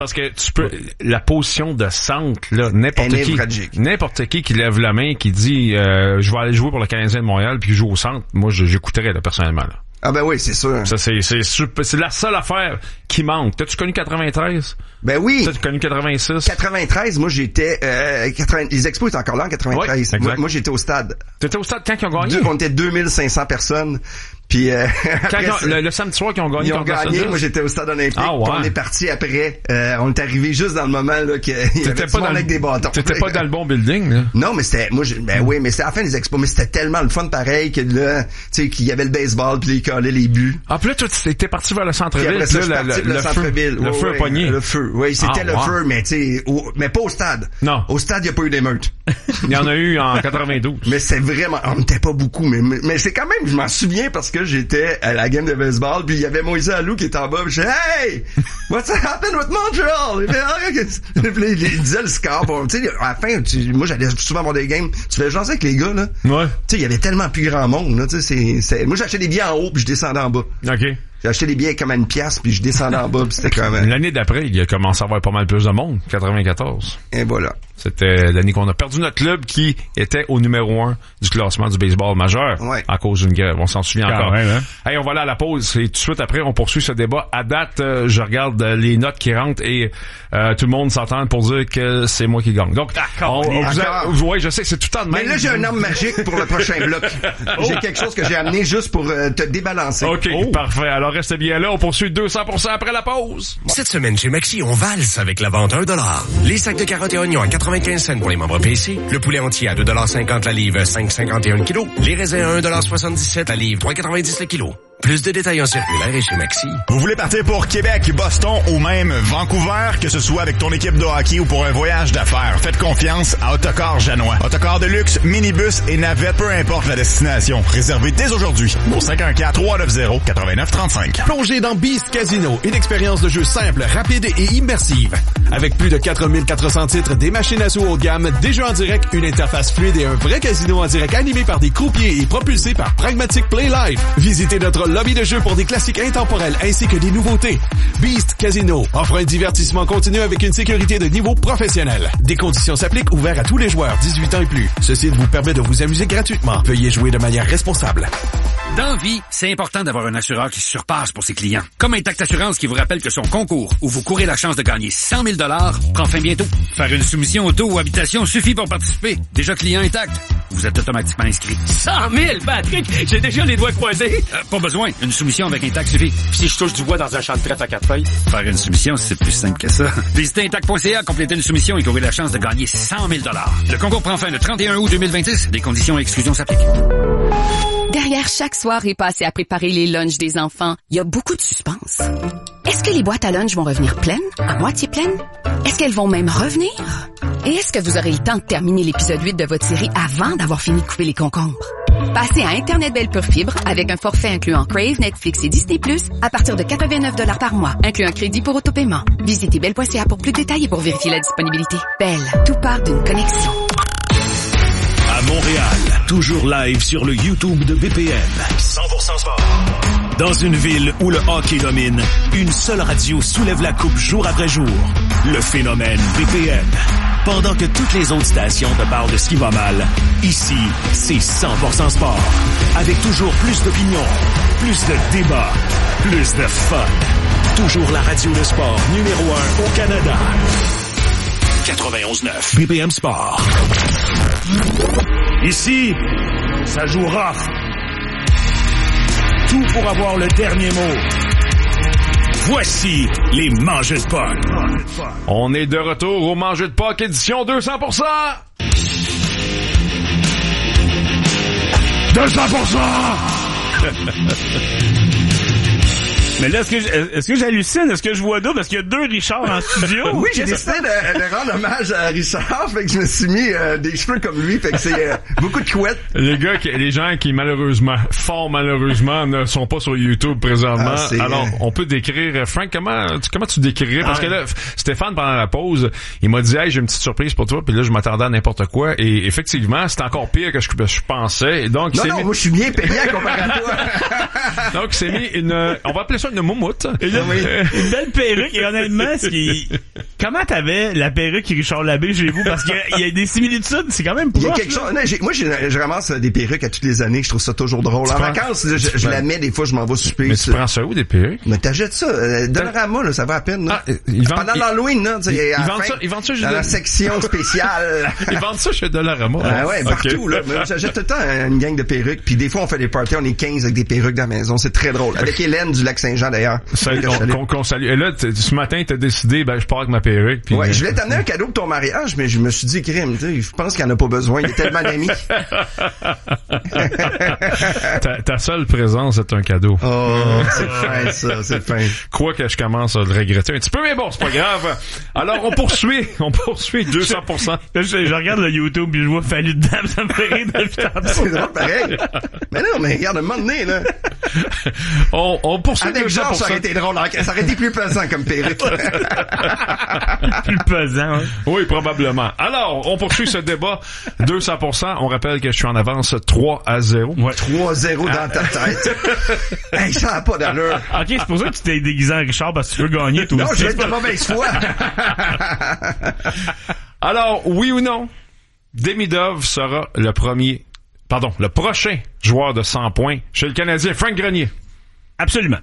Parce que tu peux, la position de centre, là, n'importe qui lève la main, qui dit, je vais aller jouer pour le Canadien de Montréal, puis joue au centre, moi, j'écouterais, là, personnellement, là. Ah ben oui, c'est sûr. Ça, c'est la seule affaire qui manque. T'as-tu connu 93? Ben oui. T'as-tu connu 86? 93, moi j'étais, les Expos étaient encore là en 93. Oui, moi j'étais au stade. T'étais au stade quand ils ont gagné? On était 2500 personnes. Puis le samedi soir qu'ils ont gagné. Ils ont gagné. Moi j'étais au stade olympique. Ah, ouais. On est parti après. On est arrivé juste dans le moment là qu'il y avait tout le monde avec des bâtons. T'étais pas dans le bon building, là? Non, mais c'était mais c'était à la fin des Expos, mais c'était tellement le fun pareil que là, tu sais, qu'il y avait le baseball puis ils collaient les buts. Ah, puis là toi t'étais parti vers le centre-ville. Puis après ça, je suis parti vers le centre-ville. Le feu a pogné. Le feu. Oui, c'était le feu, mais tu sais, mais pas au stade. Non. Au stade, il y a pas eu d'émeute. Il y en a eu en 92. Mais c'est vraiment, on n'était pas beaucoup, mais c'est quand même, je m'en souviens parce que j'étais à la game de baseball, puis il y avait Moïse Alou qui était en bas, puis je disais, hey, what's happened with Montreal? Puis il disait le score. Tu sais, à la fin, moi j'allais souvent voir des games. Tu fais jaser avec les gars, là. Ouais. Tu sais, il y avait tellement plus grand monde, là. Tu sais, moi j'achetais des billets en haut, puis je descendais en bas. OK. J'ai acheté des billets comme à 1$, puis je descendais en bas, puis c'était quand même... L'année d'après, il a commencé à avoir pas mal plus de monde, 94. Et voilà. C'était l'année qu'on a perdu notre club qui était au numéro 1 du classement du baseball majeur. Ouais. À cause d'une grève. On s'en souvient encore. Même, hein? Hey, on va aller à la pause et tout de suite après, on poursuit ce débat. À date, je regarde les notes qui rentrent et tout le monde s'entend pour dire que c'est moi qui gagne. Donc, ouais, je sais, c'est tout le temps de même. Mais là, j'ai un arme magique pour le prochain bloc. J'ai quelque chose que j'ai amené juste pour te débalancer. OK, parfait. Alors, restez bien là. On poursuit 200% après la pause. Cette semaine, chez Maxi, on valse avec la vente $1. Les sacs de carottes et oignons à 95 cents pour les membres PC. Le poulet entier à 2,50$ la livre, 5,51 kg. Les raisins à 1,77$ la livre, 3,90$ le kilo. Plus de détails en circulaire et chez Maxi. Vous voulez partir pour Québec, Boston ou même Vancouver, que ce soit avec ton équipe de hockey ou pour un voyage d'affaires, faites confiance à Autocar Janois. Autocar de luxe, minibus et navette, peu importe la destination. Réservez dès aujourd'hui au 514-390-8935. Plongez dans Beast Casino, une expérience de jeu simple, rapide et immersive. Avec plus de 4400 titres, des machines à sous haut de gamme, des jeux en direct, une interface fluide et un vrai casino en direct animé par des croupiers et propulsé par Pragmatic Play Live. Visitez notre lobby de jeu pour des classiques intemporels ainsi que des nouveautés. Beast Casino offre un divertissement continu avec une sécurité de niveau professionnel. Des conditions s'appliquent, ouverts à tous les joueurs 18 ans et plus. Ceci vous permet de vous amuser gratuitement. Veuillez jouer de manière responsable. Dans vie, c'est important d'avoir un assureur qui surpasse pour ses clients. Comme Intact Assurance qui vous rappelle que son concours, où vous courez la chance de gagner 100 000 $, prend fin bientôt. Faire une soumission auto ou habitation suffit pour participer. Déjà client Intact, vous êtes automatiquement inscrit. 100 000, Patrick! J'ai déjà les doigts croisés. Pas besoin. Une soumission avec Intact suffit. Puis si je touche du bois dans un champ de trèfle à 4 feuilles? Faire une soumission, c'est plus simple que ça. Visitez Intact.ca, complétez une soumission et courez la chance de gagner 100 000 $. Le concours prend fin le 31 août 2026. Des conditions et exclusions s'appliquent. Derrière chaque soirée passée à préparer les lunchs des enfants, il y a beaucoup de suspense. Est-ce que les boîtes à lunch vont revenir pleines? À moitié pleines? Est-ce qu'elles vont même revenir? Et est-ce que vous aurez le temps de terminer l'épisode 8 de votre série avant d'avoir fini de couper les concombres? Passez à Internet Belle Pure Fibre avec un forfait incluant Crave, Netflix et Disney+, à partir de 89 $ par mois, incluant un crédit pour autopaiement. Visitez belle.ca pour plus de détails et pour vérifier la disponibilité. Belle, tout part d'une connexion. À Montréal, toujours live sur le YouTube de BPM. 100% sport. Dans une ville où le hockey domine, une seule radio soulève la coupe jour après jour. Le phénomène BPM. Pendant que toutes les autres stations te parlent de ce qui va mal, ici, c'est 100% sport. Avec toujours plus d'opinions, plus de débats, plus de fun. Toujours la radio de sport numéro 1 au Canada. 91.9 BPM Sport. Ici, ça joue rough. Tout pour avoir le dernier mot. Voici les Mangeux de Puck. On est de retour au Mangeux de Puck édition 200%. 200%. Mais là, est-ce que j'hallucine? Est-ce que je vois d'autres? Parce qu'il y a 2 Richard en studio. Oui, j'ai décidé de rendre hommage à Richard, fait que je me suis mis des cheveux comme lui, fait que c'est beaucoup de couettes. Les gens qui malheureusement, fort malheureusement, ne sont pas sur YouTube présentement. Alors, on peut décrire, Frank, comment tu décrirais? Parce que là, Stéphane, pendant la pause, il m'a dit, hey, j'ai une petite surprise pour toi, puis là, je m'attendais à n'importe quoi, et effectivement, c'est encore pire que je pensais. Donc, non, moi, je suis bien payé comparé à toi. Donc, il s'est mis on va appeler ça une moumoute. Une belle perruque, et honnêtement, comment t'avais la perruque Richard Labbé chez vous? Parce qu'il y a des similitudes, c'est quand même proche. Il y a quelque chose. Non, moi, je ramasse des perruques à toutes les années, je trouve ça toujours drôle. En vacances, je la mets, des fois, je m'en vais souper. Mais tu prends ça où, des perruques? Mais t'achètes ça. Dollarama, là, ça va à peine, là. Pendant l'Halloween, là, ils vendent ça dans la section spéciale. Ils vendent ça chez Dollarama. Ah ouais, partout, là. Mais j'achète tout le temps une gang de perruques, puis des fois, on fait des parties, on est 15 avec des perruques dans la maison. C'est très drôle. Avec Hélène du Lac-Saint-Jean, d'ailleurs. Qu'on salue. Et là, ce matin, t'as décidé, je pars avec ma perruque. Puis ouais, je voulais t'amener un cadeau pour ton mariage, mais je me suis dit, crime, je pense qu'il en a pas besoin. Il y a tellement d'amis. Ta seule présence est un cadeau. Oh, c'est fin, ça, c'est fin. Quoi que je commence à le regretter un petit peu, mais bon, c'est pas grave. Alors, on poursuit 200%. Je regarde le YouTube puis je vois Fallu dedans, ça me fait rire depuis tantôt. C'est drôle, pareil. Mais non, mais regarde, un moment donné, là. On poursuit avec 200%. Georges, ça aurait été drôle. Ça aurait été plus pesant comme perruque. Plus pesant, hein? Oui, probablement. Alors, on poursuit ce débat 200%. On rappelle que je suis en avance 3-0. Ouais. 3-0 dans ta tête. Hey, ça n'a pas d'allure. OK, c'est pour ça que tu t'es déguisé en Richard, parce que tu veux gagner, toi aussi. Non, j'ai de mauvaise foi. Alors, oui ou non, Demidov sera le prochain joueur de 100 points chez le Canadien, Frank Grenier. Absolument.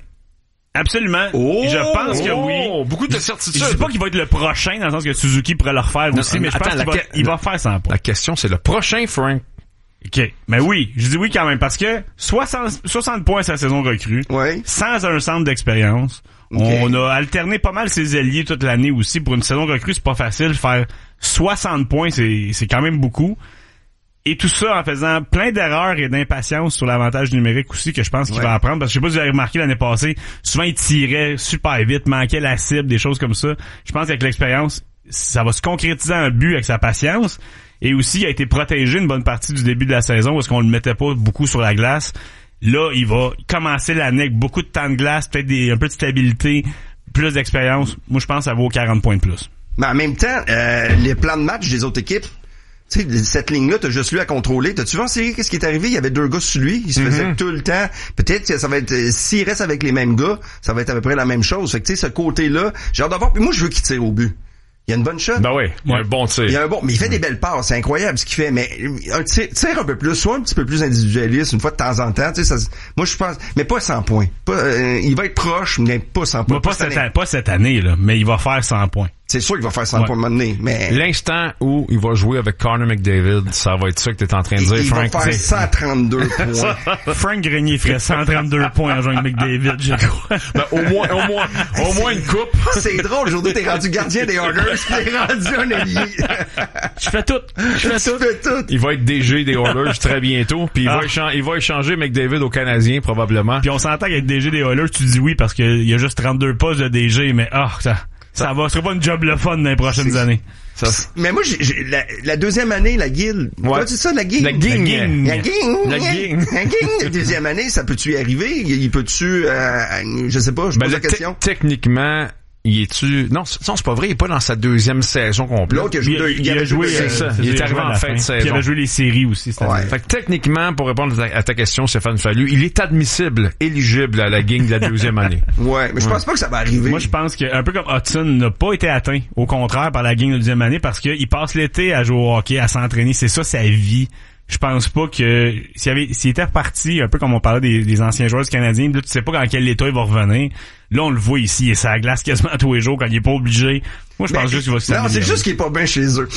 Je pense que oui. Beaucoup de certitude. Je dis pas qu'il va être le prochain, dans le sens que Suzuki pourrait le refaire aussi, mais je pense qu'il va faire 100 points. La question, c'est le prochain Frank. OK. Mais oui, je dis oui quand même, parce que 60 points sa saison recrue, sans un centre d'expérience. Okay. On a alterné pas mal ses ailiers toute l'année aussi. Pour une saison recrue, c'est pas facile. Faire 60 points, c'est quand même beaucoup. Et tout ça en faisant plein d'erreurs et d'impatience sur l'avantage numérique aussi, que je pense qu'il va apprendre. Parce que je sais pas si vous avez remarqué l'année passée, souvent il tirait super vite, manquait la cible, des choses comme ça. Je pense qu'avec l'expérience, ça va se concrétiser en but avec sa patience. Et aussi, il a été protégé une bonne partie du début de la saison parce qu'on le mettait pas beaucoup sur la glace. Là, il va commencer l'année avec beaucoup de temps de glace, peut-être un peu de stabilité, plus d'expérience. Moi, je pense que ça vaut 40 points de plus. Mais en même temps, les plans de match des autres équipes, tu sais, cette ligne-là, t'as juste lui à contrôler. T'as-tu vu en série qu'est-ce qui est arrivé? Il y avait 2 gars sur lui. Il se faisait tout le temps. Peut-être que ça va être, s'il reste avec les mêmes gars, ça va être à peu près la même chose. Fait que tu sais, ce côté-là, j'ai hâte de voir. Puis moi, je veux qu'il tire au but. Il y a une bonne shot. Ben oui, il y a un bon tir. Mais il fait des belles passes, c'est incroyable ce qu'il fait. Mais un tire un peu plus, soit un petit peu plus individualiste, une fois de temps en temps. Tu sais, moi je pense, mais pas 100 points. Il va être proche, mais pas 100 points. Pas cette année là, mais il va faire 100 points. C'est sûr qu'il va faire 100 points à un moment donné, mais... L'instant où il va jouer avec Connor McDavid, ça va être ça que t'es en train de dire, Frank. Il va faire 132 points. Frank Grenier ferait 132 points en jouant avec McDavid, je crois. Ben, au moins une coupe. C'est drôle, aujourd'hui t'es rendu gardien des Oilers, t'es rendu un allié. Je fais tout. Il va être DG des Oilers très bientôt, puis il va échanger McDavid au Canadien, probablement. Puis on s'entend qu'être DG des Oilers, tu dis oui, parce qu'il y a juste 32 postes de DG, mais ça va, ce sera pas une job le fun dans les prochaines années. Mais moi, j'ai la deuxième année, la guilde. Ouais. Tu dis ça, la guilde? La guilde. La deuxième année, ça peut-tu y arriver? Il peut-tu, je sais pas, je pose la question. Techniquement, il est-tu... Non, c'est pas vrai, il est pas dans sa deuxième saison complète. L'autre, il a joué, c'est ça. Il est arrivé en fin de saison. Puis il avait joué les séries aussi, cette année. Fait que techniquement, pour répondre à ta question, Stéphane Fallu, il est admissible, éligible à la gang de la deuxième année. Ouais, mais je pense pas que ça va arriver. Moi, je pense que, un peu comme Hudson n'a pas été atteint, au contraire, par la gang de la deuxième année, parce qu'il passe l'été à jouer au hockey, à s'entraîner. C'est ça, sa vie. Je pense pas que s'il était reparti, un peu comme on parlait des anciens joueurs du Canadien, là, tu sais pas dans quel état il va revenir. Là, on le voit ici, il est sur la glace quasiment tous les jours quand il est pas obligé. Moi, je pense juste qu'il va se... Non, c'est juste qu'il est pas bien chez eux.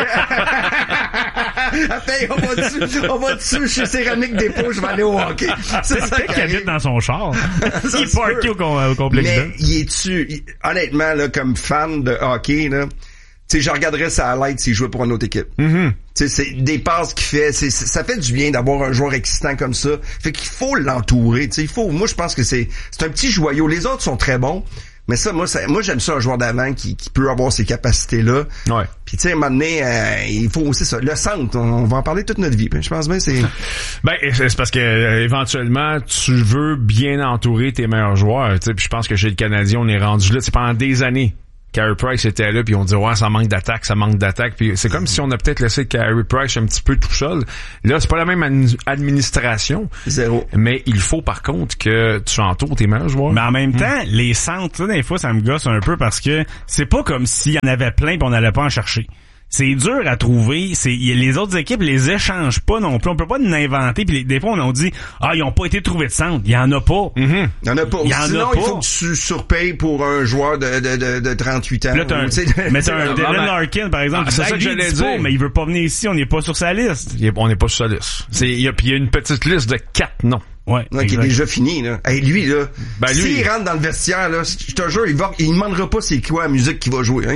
Attends, on va dessus chez Céramique Dépôt, je vais aller au hockey. C'est ça qu'il habite dans son char. Il est parké au complexe. Mais honnêtement, là, comme fan de hockey, là, tu sais, je regarderais ça à l'aide s'il jouait pour une autre équipe. Tu sais, c'est des passes qu'il fait, ça fait du bien d'avoir un joueur excitant comme ça. Fait qu'il faut l'entourer, tu sais, moi je pense que c'est un petit joyau. Les autres sont très bons, mais moi j'aime ça un joueur d'avant qui peut avoir ces capacités-là. Ouais. Puis tu sais, à un moment donné, il faut aussi ça. Le centre, on va en parler toute notre vie. Je pense bien c'est parce que éventuellement tu veux bien entourer tes meilleurs joueurs, tu sais, puis je pense que chez le Canadien, on est rendu là, c'est pendant des années Carey Price était là, puis on dit ouais, ça manque d'attaque, puis c'est comme si on a peut-être laissé Carey Price un petit peu tout seul. Là, c'est pas la même administration. Zéro. Mais il faut par contre que tu entoures tes meilleurs joueurs. Mais en même temps, les centres, des fois, ça me gosse un peu parce que c'est pas comme s'il y en avait plein pis on n'allait pas en chercher. C'est dur à trouver. Les autres équipes les échangent pas non plus. On peut pas l'inventer. Puis des fois, on dit ils ont pas été trouvés de centre. Il y en a pas. Il y en a pas. Sinon, il faut que tu surpayes pour un joueur de 38 ans. Là, mais t'as un Dylan Larkin, par exemple. C'est ça que j'allais dire. Mais il veut pas venir ici. On n'est pas sur sa liste. On n'est pas sur sa liste. Il y a une petite liste de 4 noms. Ouais, qui est déjà fini, là. Hey, lui, là, s'il rentre dans le vestiaire, là, je te jure, il demandera pas c'est quoi la musique qu'il va jouer, hein.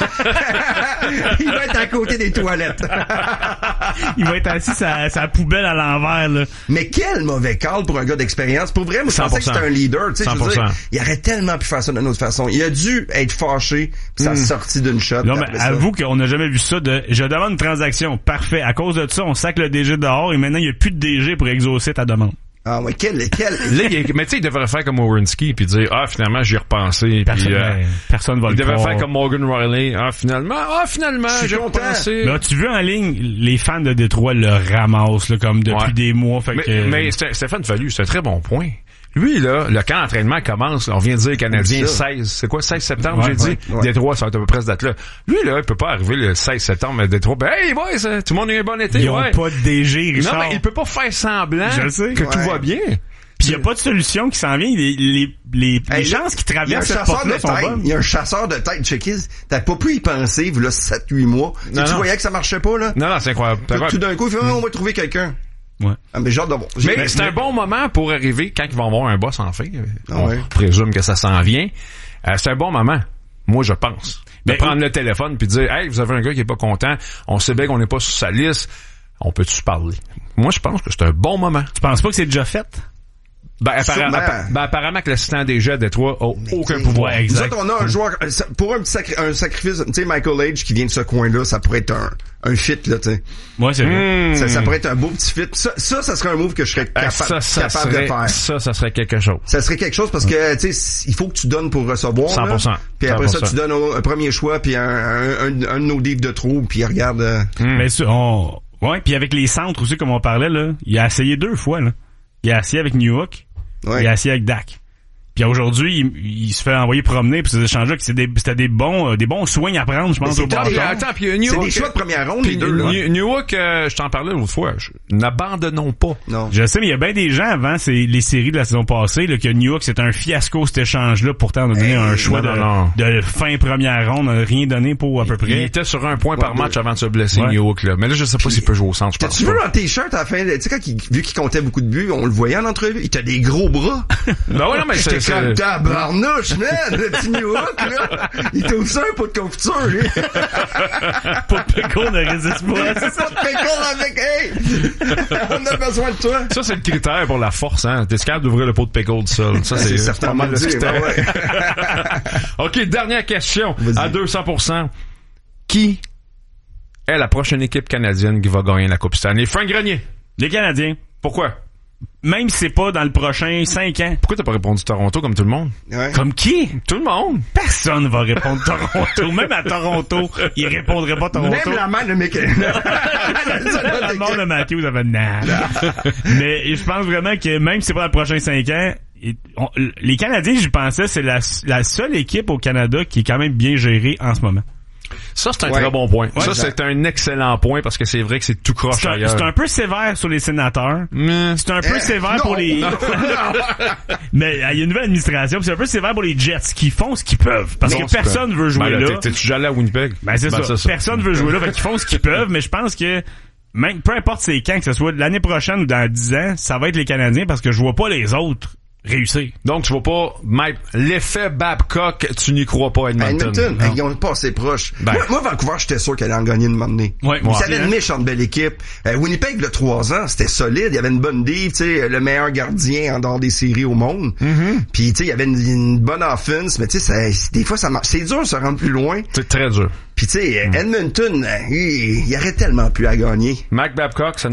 Il va être à côté des toilettes. Il va être assis sa poubelle à l'envers, là. Mais quel mauvais call pour un gars d'expérience. Pour vrai, moi, je pensais que c'était un leader, tu sais, je veux dire, il aurait tellement pu faire ça d'une autre façon. Il a dû être fâché, pis ça a sorti d'une shot. Non, mais avoue qu'on n'a jamais vu ça je demande une transaction. Parfait. À cause de ça, on sac le DG dehors et maintenant, il n'y a plus de DG pour exaucer ta demande. Ah ouais, quel. Là, mais tu sais, il devrait faire comme Werenski puis dire finalement j'y ai repensé. Personne va le croire. Il devrait faire comme Morgan Riley. Finalement j'ai repensé. Là, tu veux en ligne, les fans de Détroit le ramassent là, comme depuis des mois. Mais Stéphane Fallu, c'est un très bon point. Lui, là, le camp d'entraînement commence, on vient de dire Canadien 16, c'est quoi, 16 septembre, j'ai dit? Détroit, ça va être à peu près cette date-là. Lui, là, il peut pas arriver le 16 septembre à Détroit, hey, boys, tout le monde a eu un bon été, Ils ont pas de DG, Richard. Non, mais il peut pas faire semblant que tout va bien. Puis il y a pas de solution qui s'en vient, les chances qui traversent cette porte-là sont bonnes. Il y a un chasseur de tête, checké, t'as pas pu y penser, là, 7-8 mois. Tu voyais que ça marchait pas, là? Non, c'est incroyable. Tout d'un coup, il fait, on va trouver quelqu'un. Ouais. Mais genre mais c'est un bon moment pour arriver quand ils vont avoir un boss en fait. On présume que ça s'en vient. C'est un bon moment. Moi, je pense. De prendre le téléphone puis dire, hey, vous avez un gars qui est pas content. On sait bien qu'on n'est pas sur sa liste. On peut-tu parler? Moi, je pense que c'est un bon moment. Tu penses pas que c'est déjà fait? Apparemment que l'assistant des jets de Détroit a aucun pouvoir. Exact. Nous autres, on a un joueur, pour un sacrifice, tu sais, Michael Age qui vient de ce coin-là, ça pourrait être un fit, là, tu sais. Ouais, c'est vrai. Ça pourrait être un beau petit fit. Ça serait un move que je serais capable de faire. Ça serait quelque chose. Ça serait quelque chose parce que, tu sais, il faut que tu donnes pour recevoir. 100%. Puis après ça, tu donnes un premier choix puis un de nos livres de trou puis regarde. Mais puis avec les centres aussi, comme on parlait, là, il a essayé 2 fois, là. Il a essayé avec Newhook. Il a assis avec Dak. Puis aujourd'hui, il se fait envoyer promener pour ces échanges-là, que c'était des bons soins à prendre, je pense, au bâton. C'est des choix de première ronde, les deux, là. Newhook, je t'en parlais l'autre fois, n'abandonnons pas. Non. Je sais, mais il y a bien des gens avant, c'est les séries de la saison passée, là, que Newhook, c'est un fiasco, cet échange-là. Pourtant, on a donné un choix de fin première ronde, on n'a rien donné pour à peu près. Il était sur 1 point par match avant de se blesser, Newhook, là. Mais là, je sais pas s'il peut jouer au centre, je pense. Tu veux un t-shirt à la fin, tu sais, vu qu'il comptait beaucoup de buts, on le voyait en entrevue, il t'a des gros bras. Ben ouais, non, mais c'est comme tabarnouche, man, le petit Newhook, là. Il t'ouvre ça un pot de confiture, lui. Pot de péco ne résiste pas. C'est ça, de péco avec, hey! On a besoin de toi. Ça, c'est le critère pour la force, hein. T'es capable d'ouvrir le pot de péco de sol. Ça, c'est certainement le critère. OK, dernière question. À 200%. Qui est la prochaine équipe canadienne qui va gagner la Coupe Stanley? Frank Grenier. Les Canadiens. Pourquoi? Même si c'est pas dans le prochain 5 ans. Pourquoi t'as pas répondu Toronto comme tout le monde? Ouais. Comme qui? Tout le monde. Personne va répondre Toronto. Même à Toronto, il répondrait pas Toronto. Même la mère de Mickey. La mort de Matthews avait Mais je pense vraiment que même si c'est pas dans le prochain 5 ans, les Canadiens, j'y pensais, c'est la seule équipe au Canada qui est quand même bien gérée en ce moment. Ça, c'est un très bon point. Ça, c'est un excellent point parce que c'est vrai que c'est tout croche ailleurs. C'est un peu sévère sur les sénateurs. C'est un peu sévère pour les... Mais il y a une nouvelle administration, c'est un peu sévère pour les Jets qui font ce qu'ils peuvent. Parce que personne veut jouer là. T'es-tu jamais allé à Winnipeg? C'est ça. Personne veut jouer là, fait qu'ils font ce qu'ils peuvent, mais je pense que même peu importe c'est quand, que ce soit l'année prochaine ou dans 10 ans, ça va être les Canadiens parce que je vois pas les autres réussir. Donc, tu vois pas, l'effet Babcock, tu n'y crois pas à Edmonton. Ils ont pas assez proches. Moi, Vancouver, j'étais sûr qu'elle allait en gagner une année. Ils avaient une méchante belle équipe. Winnipeg, il y a 3 ans, c'était solide. Il y avait une bonne div, tu sais, le meilleur gardien en dehors des séries au monde. Puis, tu sais, il y avait une bonne offense, mais tu sais, des fois, ça marche. C'est dur de se rendre plus loin. C'est très dur. Puis tu sais, Edmonton, il y aurait tellement plus à gagner. Mac Babcock, ça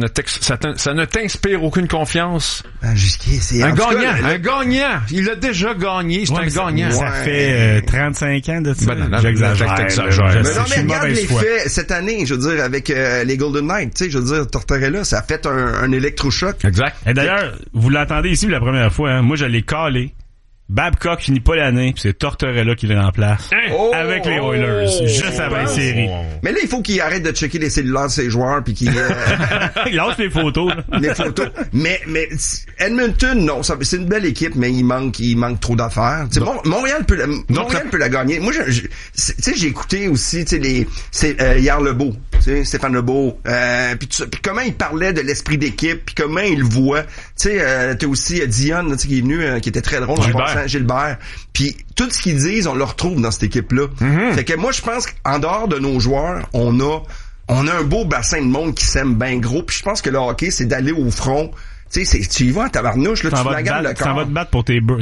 ne t'inspire aucune confiance. C'est un gagnant. Il a déjà gagné, c'est un gagnant. Ça fait 35 ans de ça. J'exagère. Mais regarde les faits cette année, je veux dire, avec les Golden Knights, tu sais, je veux dire, Tortorella, ça a fait un électrochoc. Exact. Et d'ailleurs, vous l'entendez ici la première fois, hein, moi je l'ai calé. Babcock finit pas l'année, puis c'est Tortorella qui le remplace avec les Oilers, juste avant la série. Mais là, il faut qu'il arrête de checker les cellulaires de ses joueurs, puis qu'il il lance les photos. Les photos. Mais Edmonton, non, c'est une belle équipe, mais il manque trop d'affaires. Montréal peut la gagner. Moi, tu sais, j'ai écouté aussi, tu sais, hier Lebeau, tu sais, Stéphane Lebeau, puis comment il parlait de l'esprit d'équipe, puis comment il le voit. Tu sais, t'as aussi Dion, tu sais, qui est venu, qui était très drôle. Gilbert. Puis tout ce qu'ils disent, on le retrouve dans cette équipe-là. Fait que moi, je pense qu'en dehors de nos joueurs, on a un beau bassin de monde qui s'aime bien gros. Puis je pense que le hockey, c'est d'aller au front. Tu sais, tu y vas en tabarnouche, là, tu maganes le corps. Ça va te battre pour tes boys.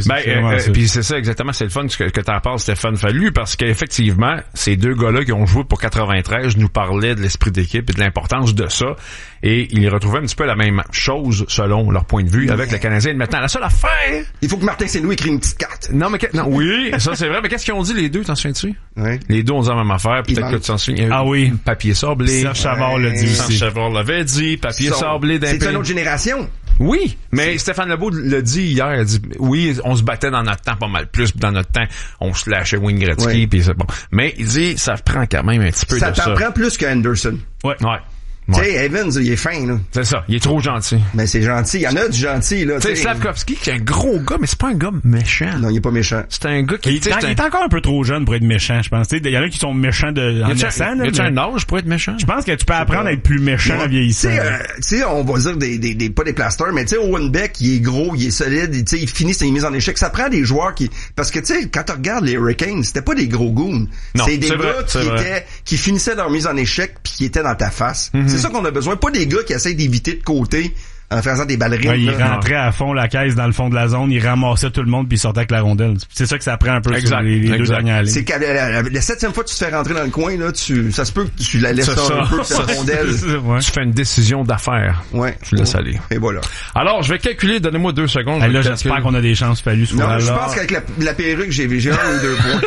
Puis c'est ça, exactement, c'est le fun que t'en parles, Stéphane Fallu, parce qu'effectivement, ces deux gars-là qui ont joué pour 93 nous parlaient de l'esprit d'équipe et de l'importance de ça. Et ils retrouvaient un petit peu la même chose, selon leur point de vue, avec le Canadien. Maintenant, la seule affaire... Il faut que Martin Saint-Louis écrive une petite carte. Oui, ça c'est vrai, mais qu'est-ce qu'ils ont dit les deux, t'en souviens-tu? Oui. Les deux ont dit la même affaire, peut-être que tu t'en souviens. Ah oui. Papier sablé. Serge Chavard l'a dit aussi. Serge Chavard l'avait dit, papier sablé d'un C'est une autre génération. Oui, mais Stéphane Lebeau l'a dit hier, il a dit, oui, on se battait dans notre temps pas mal plus, dans notre temps, on se lâchait Wayne Gretzky, puis c'est bon. Mais il dit, ça prend quand même un petit peu de ça. Ça t'en prend plus que Anderson. Ouais. Tu sais, Evans, il est fin, là. C'est ça, il est trop gentil. Mais c'est gentil, il y en a du gentil, là. Tu sais, Slavkovski, qui est un gros gars, mais c'est pas un gars méchant. Non, il est pas méchant. C'est un gars qui... Il est encore un peu trop jeune pour être méchant, je pense. Il y en a qui sont méchants en naissant. Y a-tu un âge pour être méchant? Je pense que tu peux apprendre à être plus méchant en vieillissant. Tu sais, on va dire pas des plasters, mais tu sais, Owen Beck, il est gros, il est solide, tu sais, il finit ses mises en échec. Ça prend des joueurs parce que tu sais, quand tu regardes les Hurricanes, c'était pas des gros goons. C'est des gars qui finissaient leur mise en échec puis qui étaient dans ta face. C'est ça qu'on a besoin. Pas des gars qui essayent d'éviter de côté en faisant des ballerines. Ouais, il rentrait à fond la caisse dans le fond de la zone, il ramassait tout le monde puis il sortait avec la rondelle. C'est ça que ça prend un peu sur les deux dernières lignes. C'est qu'à la 7e fois que tu te fais rentrer dans le coin, là, ça se peut que tu la laisses un peu cette rondelle. Tu fais une décision d'affaires. Ouais. Tu laisses aller. Et voilà. Alors, je vais calculer, donnez-moi 2 secondes. Là, j'espère qu'on a des chances, Fallu, ce fois-là. Je pense qu'avec la perruque, j'ai 1 ou 2 points.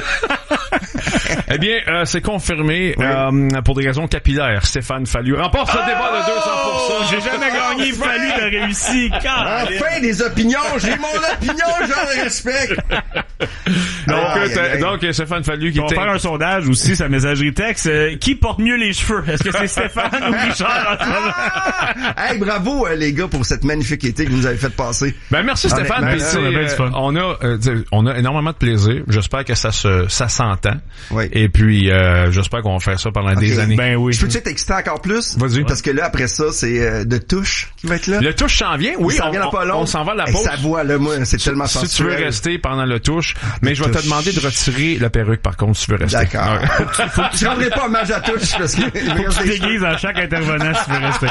Eh bien, c'est confirmé, pour des raisons capillaires. Stéphane Fallu remporte ce débat de 200%. J'ai jamais gagné, Fallu de réussir. Enfin, des opinions. J'ai mon opinion, je le respecte. Donc, Stéphane Fallu qui on va faire un sondage aussi, sa messagerie texte. Qui porte mieux les cheveux? Est-ce que c'est Stéphane ou Richard? Hey, bravo, les gars, pour cette magnifique été que vous nous avez fait passer. Ben, merci, Stéphane. On a énormément de plaisir. J'espère que ça s'entend. Oui. Et puis, j'espère qu'on va faire ça pendant des années. Ben oui. Je peux-tu t'exciter encore plus? Vas-y. Parce que là, après ça, c'est de touche qui va être là. Le touche s'en vient, oui. On s'en va à la pause. Sa voix, là, moi, c'est tellement sensuel. Si tu veux rester pendant le touche, mais je vais te demander de retirer la perruque, par contre, si tu veux rester. D'accord. Je rendrai pas hommage à touche, parce que... Faut que tu déguises à chaque intervenant si tu veux rester.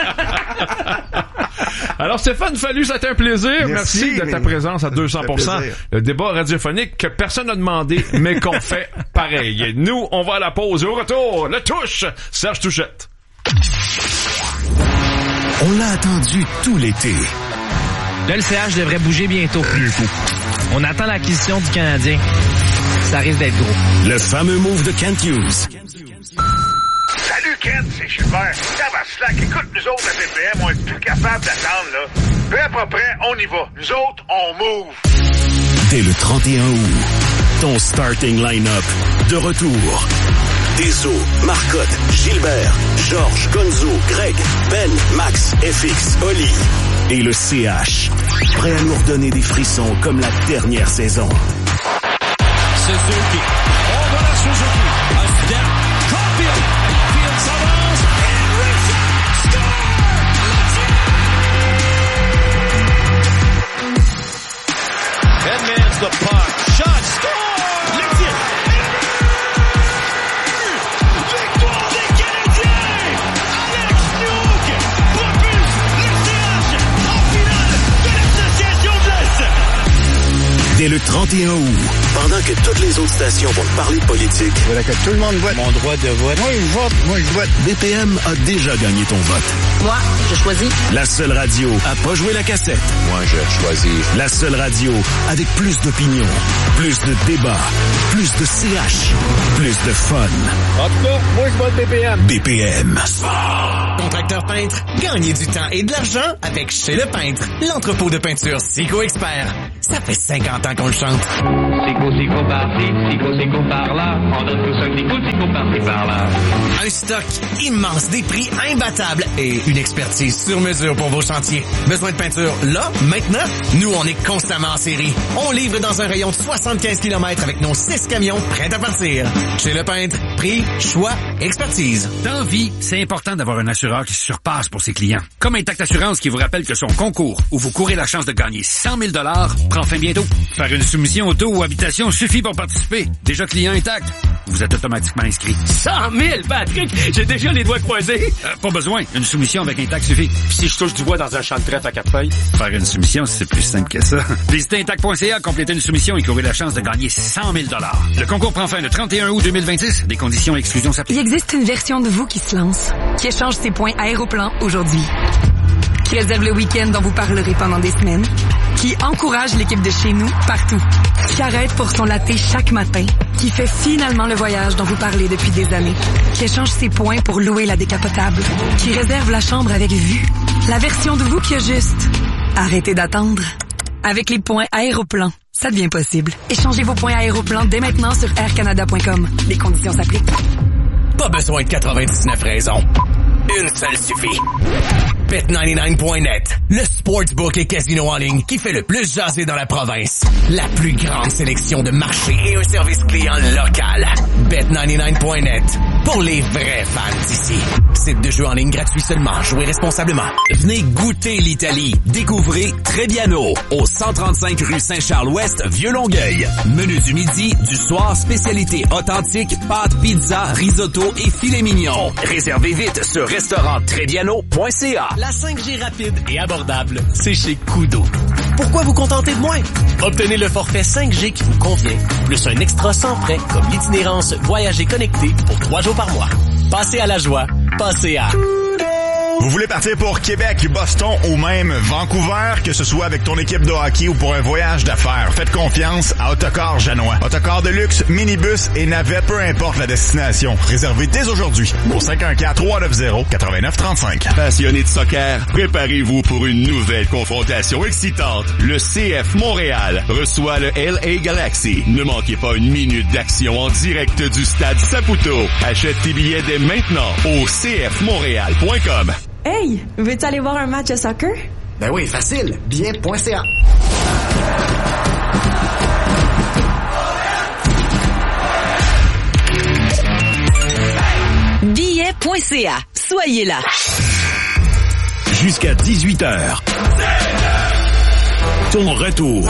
Alors, Stéphane Fallu, ça a été un plaisir. Merci de ta présence à 200%. Le débat radiophonique que personne n'a demandé, mais qu'on fait pareil. Nous, on va à la pause. Au retour, le touche, Serge Touchette. On l'a attendu tout l'été. Là, le CH devrait bouger bientôt. On attend l'acquisition du Canadien. Ça risque d'être gros. Le fameux move de Kent Hughes. Salut Kent, c'est Gilbert. Slack, écoute, nous autres, à BPM, on est plus capable d'attendre, là. Peu à peu près, on y va. Nous autres, on move. Dès le 31 août, ton starting line-up de retour. Deso, Marcotte, Gilbert, Georges, Gonzo, Greg, Ben, Max, FX, Oli et le CH. Prêt à nous redonner des frissons comme la dernière saison. Suzuki. Oh, voilà Suzuki. A step. Caulfield. Field s'avance. And Richard score! Edmonds the puck. Shot. Score! Victoire des Canadiens! Alex Newhook propulse le CH en finale de l'Association de l'Est! Dès le le 31 août. Pendant que toutes les autres stations vont parler de politique. Voilà que tout le monde vote. Mon droit de vote. Moi, je vote. BPM a déjà gagné ton vote. Moi, je choisis. La seule radio à pas jouer la cassette. Moi, je choisis. La seule radio avec plus d'opinion, plus de débats, plus de CH, plus de fun. En tout cas, moi, je vote BPM. BPM. Contracteur peintre, gagnez du temps et de l'argent avec Chez Le Peintre, l'entrepôt de peinture Sico Expert. Ça fait 50 ans qu'on le chante. Sico par-ci, Sico par-là. On donne tous un petit coup de Sico par-ci par-là. Un stock immense, des prix imbattables et une expertise sur mesure pour vos chantiers. Besoin de peinture là, maintenant? Nous, on est constamment en série. On livre dans un rayon de 75 km avec nos 6 camions prêts à partir. Chez Le Peintre, prix, choix, expertise. Dans vie, c'est important d'avoir un assureur qui se surpasse pour ses clients. Comme Intact Assurance qui vous rappelle que son concours, où vous courez la chance de gagner 100 000 $, prend fin bientôt. Faire une soumission auto ou habitation suffit pour participer. Déjà client Intact, vous êtes automatiquement inscrit. 100 000, Patrick! J'ai déjà les doigts croisés. Pas besoin. Une soumission avec Intact suffit. Puis si je touche du bois dans un champ de trèfle à 4 feuilles? Faire une soumission, c'est plus simple que ça. Visitez Intact.ca, complétez une soumission et courez la chance de gagner 100 000 $. Le concours prend fin le 31 août 2026. Des conditions et exclusions s'appliquent. Il existe une version de vous qui se lance, qui échange ses points Aéroplan aujourd'hui, qui réserve le week-end dont vous parlerez pendant des semaines, qui encourage l'équipe de chez nous partout, qui arrête pour son latte chaque matin, qui fait finalement le voyage dont vous parlez depuis des années, qui échange ses points pour louer la décapotable, qui réserve la chambre avec vue. La version de vous qui a juste arrêtez d'attendre. Avec les points Aéroplan, ça devient possible. Échangez vos points Aéroplan dès maintenant sur aircanada.com. Les conditions s'appliquent. Pas besoin de 99 raisons. Une seule suffit. Bet99.net, le sportsbook et casino en ligne qui fait le plus jaser dans la province. La plus grande sélection de marchés et un service client local. Bet99.net, pour les vrais fans d'ici. Site de jeu en ligne gratuit seulement. Jouez responsablement. Venez goûter l'Italie. Découvrez Trebbiano, au 135 rue Saint-Charles-Ouest, Vieux-Longueuil. Menu du midi, du soir, spécialité authentique, pâtes, pizza, risotto et filet mignon. Réservez vite sur restauranttrebbiano.ca. La 5G rapide et abordable, c'est chez Koodo. Pourquoi vous contenter de moins? Obtenez le forfait 5G qui vous convient, plus un extra sans frais comme l'itinérance Voyager connecté pour 3 jours par mois. Passez à la joie, passez à... Vous voulez partir pour Québec, Boston ou même Vancouver, que ce soit avec ton équipe de hockey ou pour un voyage d'affaires, faites confiance à Autocar Janois. Autocar de luxe, minibus et navette, peu importe la destination. Réservez dès aujourd'hui au 514-390-8935. Passionnés de soccer, préparez-vous pour une nouvelle confrontation excitante. Le CF Montréal reçoit le LA Galaxy. Ne manquez pas une minute d'action en direct du stade Saputo. Achète tes billets dès maintenant au cfmontréal.com. Hey, veux-tu aller voir un match de soccer? Ben oui, facile. Billet.ca. Billet.ca. Soyez là. Jusqu'à 18h. Ton retour.